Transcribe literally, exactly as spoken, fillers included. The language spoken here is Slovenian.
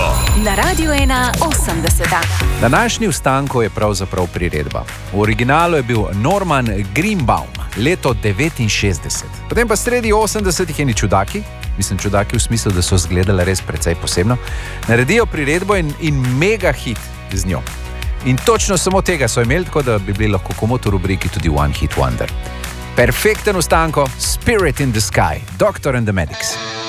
Ustanko na Radiu ena osemdeset. Današnji Ustanko je pravzaprav priredba. V originalu je bil Norman Greenbaum, leto devetinšestdeset. Potem pa sredi osemdesetih eni čudaki, mislim čudaki v smislu, da so izgledali res precej posebno, naredijo priredbo in, in mega hit z njo. In točno samo tega so imeli, tako da bi bili lahko komot v rubriki tudi One Hit Wonder. Perfekten Ustanko, Spirit in the Sky, Doctor and the Medics.